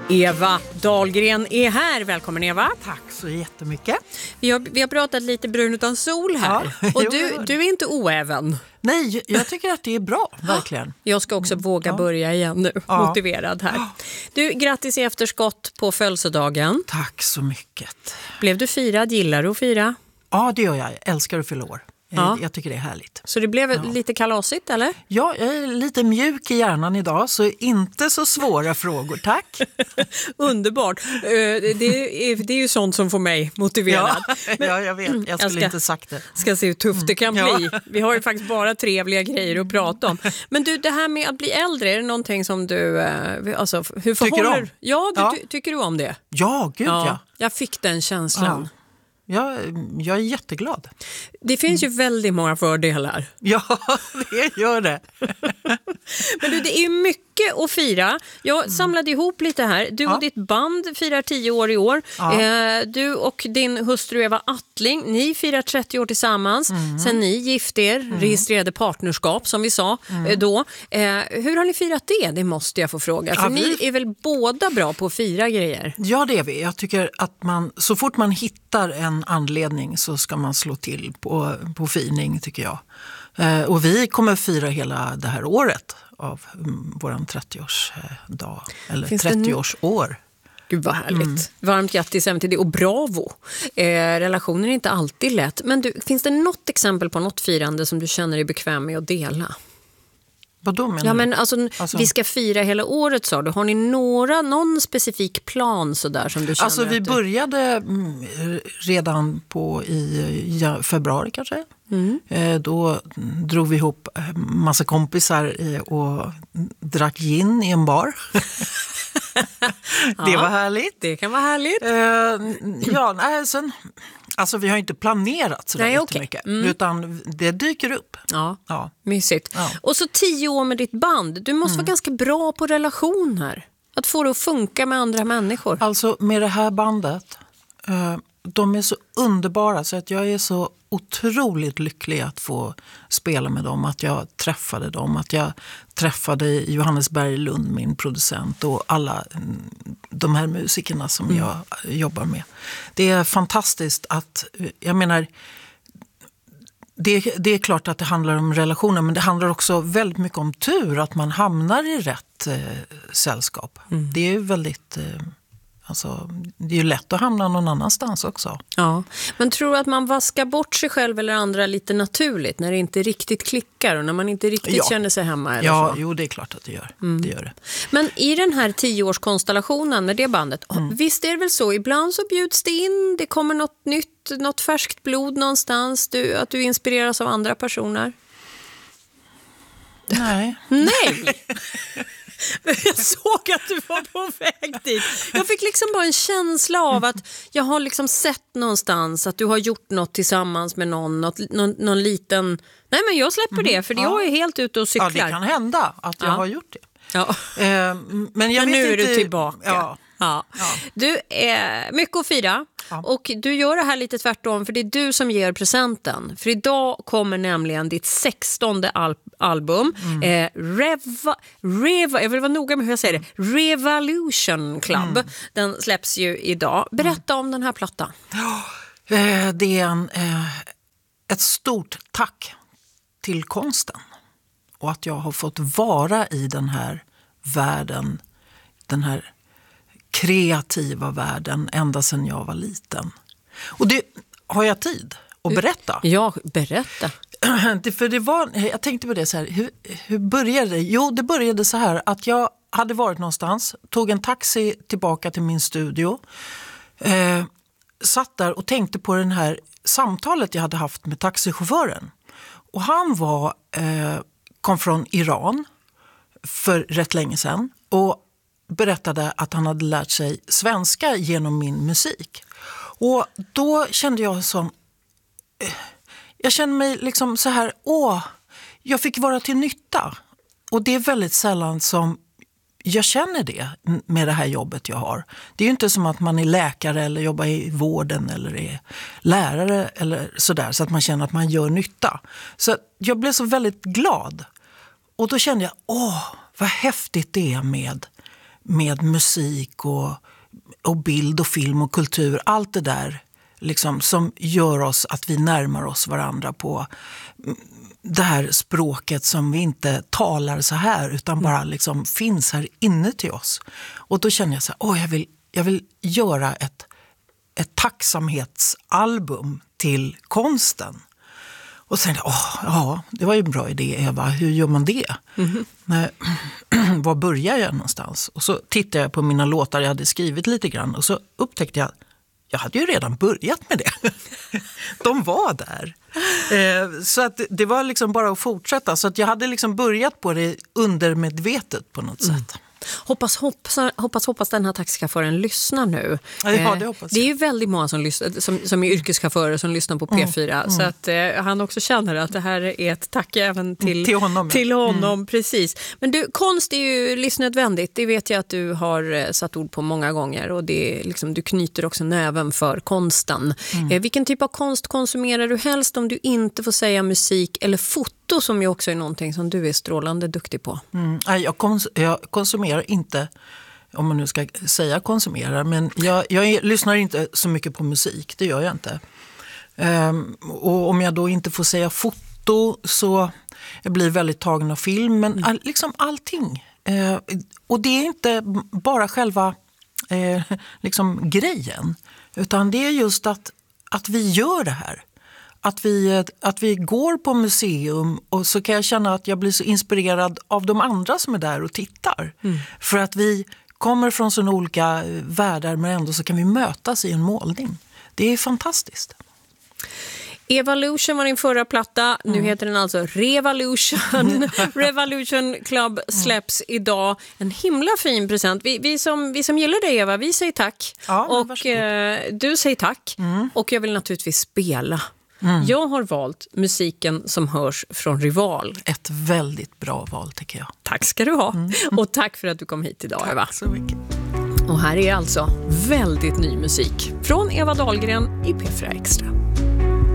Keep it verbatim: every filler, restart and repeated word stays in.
Eva Dahlgren är här. Välkommen Eva. Tack så jättemycket. Vi har, vi har pratat lite brun utan sol här. Ja, och du, du är inte oäven. Nej, jag tycker att det är bra, verkligen. Jag ska också våga ja. börja igen nu, ja. motiverad här. Du, grattis i efterskott på födelsedagen. Tack så mycket. Blev du firad? Gillar du att fira? Ja, det gör jag. Jag älskar att fylla år. Ja. Jag tycker det är härligt. Så det blev ja. lite kalasigt, eller? Ja, jag är lite mjuk i hjärnan idag, så inte så svåra frågor, tack. Underbart. Det är, det är ju sånt som får mig motiverad. Ja, Men, ja jag vet. Jag skulle jag ska, inte sagt det. Ska se hur tufft det kan bli. Ja. Vi har ju faktiskt bara trevliga grejer att prata om. Men du, det här med att bli äldre, är det någonting som du... Alltså, hur förhåller... Tycker om? Ja, du, ja. Ty, tycker du om det? Ja, gud ja. ja. Jag fick den känslan. Ja. Jag, jag är jätteglad. Det finns ju väldigt många fördelar. Ja, det gör det. Men du, det är mycket att fira. Jag samlade ihop lite här. Du och ja. ditt band firar tio år i år. Ja. Eh, du och din hustru Eva Attling, ni firar trettio år tillsammans. Mm. Sen ni gifte er, mm. registrerade partnerskap som vi sa mm. eh, då. Eh, hur har ni firat det? Det måste jag få fråga. För ja, vi... ni är väl båda bra på att fira grejer? Ja, det är vi. Jag tycker att man, så fort man hittar en anledning så ska man slå till på, på fining, tycker jag. Eh, och vi kommer fira hela det här året av um, våran trettioårsdag, eller Finns trettioårsår. Gud vad härligt. Mm. Varmt grattis även till det och bravo. Eh, relationen är inte alltid lätt. Men du, finns det något exempel på något firande som du känner dig bekväm med att dela? Vadå menar ja, du? men alltså, alltså, vi ska fira hela året, sa du. Har ni några, någon specifik plan så där som du känner? Alltså vi att började mm, redan på i ja, februari kanske. Mm. Eh, då drog vi ihop massa kompisar eh, och drack gin i en bar. Det ja, var härligt. Det kan vara härligt. Eh, ja, nej, sen... Alltså vi har inte planerat så där jättemycket, okay. mm. utan det dyker upp. Ja, ja. mysigt. Ja. Och så tio år med ditt band. Du måste mm. vara ganska bra på relationer. Att få det att funka med andra människor. Alltså med det här bandet, eh, de är så underbara så att jag är så otroligt lycklig att få spela med dem. Att jag träffade dem, att jag träffade Johannes Berglund, min producent, och alla de här musikerna som mm. jag jobbar med. Det är fantastiskt att, jag menar, det, det är klart att det handlar om relationer, men det handlar också väldigt mycket om tur, att man hamnar i rätt eh, sällskap. Mm. Det är ju väldigt... Eh, Alltså, det är ju lätt att hamna någon annanstans också. Ja, men tror du att man vaskar bort sig själv eller andra lite naturligt när det inte riktigt klickar och när man inte riktigt ja. känner sig hemma? Eller ja, så? Jo, det är klart att det gör. Mm. det gör det. Men i den här tioårskonstellationen med det bandet, mm. visst är det väl så? Ibland så bjuds det in, det kommer något nytt, något färskt blod någonstans, du, att du inspireras av andra personer? Nej. Nej! Jag såg att du var på väg dit. Jag fick liksom bara en känsla av att jag har liksom sett någonstans att du har gjort något tillsammans med någon, något, någon, någon liten... Nej, men jag släpper det, för ja. jag är helt ute och cyklar. Ja, det kan hända att jag ja. har gjort det. Ja. Eh, men jag men vet nu inte... är du tillbaka. Ja. Ja. Ja. Du är mycket att fira ja. och du gör det här lite tvärtom, för det är du som ger presenten. För idag kommer nämligen ditt sextonde al- album mm. eh, Reva, Reva, jag vill vara noga med hur jag säger det, Revolution Club. Mm. Den släpps ju idag. Berätta mm. om den här plattan. Eh, det är en, eh, ett stort tack till konsten och att jag har fått vara i den här världen, den här kreativa världen ända sedan jag var liten. Och det har jag tid att berätta. Ja, berätta. Det, för det var, jag tänkte på det så här, hur, hur började det? Jo, det började så här att jag hade varit någonstans, tog en taxi tillbaka till min studio, eh, satt där och tänkte på den här samtalet jag hade haft med taxichauffören. Och han var, eh, kom från Iran för rätt länge sedan och berättade att han hade lärt sig svenska genom min musik. Och då kände jag som... Jag kände mig liksom så här, åh, jag fick vara till nytta. Och det är väldigt sällan som jag känner det med det här jobbet jag har. Det är ju inte som att man är läkare eller jobbar i vården eller är lärare eller sådär, så att man känner att man gör nytta. Så jag blev så väldigt glad. Och då kände jag, åh, vad häftigt det är med med musik och, och bild och film och kultur. Allt det där liksom, som gör oss att vi närmar oss varandra på det här språket som vi inte talar så här utan bara liksom finns här inne till oss. Och då känner jag så här, åh, jag vill, jag vill göra ett, ett tacksamhetsalbum till konsten. Och sen, åh, ja, det var ju en bra idé, Eva. Hur gör man det? Mm-hmm. Nej, var börjar jag någonstans? Och så tittade jag på mina låtar jag hade skrivit lite grann och så upptäckte jag jag hade ju redan börjat med det. De var där. Eh, så att det var liksom bara att fortsätta. Så att jag hade liksom börjat på det undermedvetet på något mm. sätt. Hoppas, hoppas, hoppas, hoppas den här taxichauffören lyssnar nu. Ja, det hoppas jag. Det är ju väldigt många som, lyssnar, som, som är yrkeschaufförer som lyssnar på P fyra. Mm. Så att eh, han också känner att det här är ett tack även till, till honom. Till honom mm. Precis. Men du, konst är ju livsnödvändigt. Det vet jag att du har satt ord på många gånger. Och det är liksom, du knyter också näven för konsten. Mm. Eh, vilken typ av konst konsumerar du helst om du inte får säga musik eller foto, som ju också är någonting som du är strålande duktig på? Mm. Jag, kons- jag konsumerar inte, om man nu ska säga konsumera, men jag, jag lyssnar inte så mycket på musik, det gör jag inte. Um, och om jag då inte får säga foto så jag blir väldigt tagen av film, men all, liksom allting. Uh, och det är inte bara själva uh, liksom grejen, utan det är just att, att vi gör det här. Att vi, att vi går på museum och så kan jag känna att jag blir så inspirerad av de andra som är där och tittar. Mm. För att vi kommer från såna olika världar men ändå så kan vi mötas i en målning. Det är fantastiskt. Evolution var din förra platta. Nu mm. heter den alltså Revolution. Revolution Club släpps mm. idag. En himla fin present. Vi, vi, som, vi som gillar dig, Eva, vi säger tack. Ja, och eh, du säger tack. Mm. Och jag vill naturligtvis spela. Mm. Jag har valt musiken som hörs från Rival. Ett väldigt bra val tycker jag. Tack ska du ha. Mm. Och tack för att du kom hit idag, tack Eva. Tack så mycket. Och här är alltså väldigt ny musik från Eva Dahlgren i P fyra Extra.